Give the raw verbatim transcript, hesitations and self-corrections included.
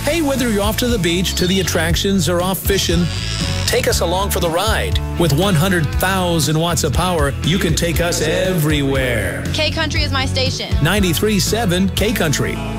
Hey, whether you're off to the beach, to the attractions, or off fishing, take us along for the ride. With one hundred thousand watts of power, you can take us everywhere. K-Country is my station. ninety-three point seven K-Country.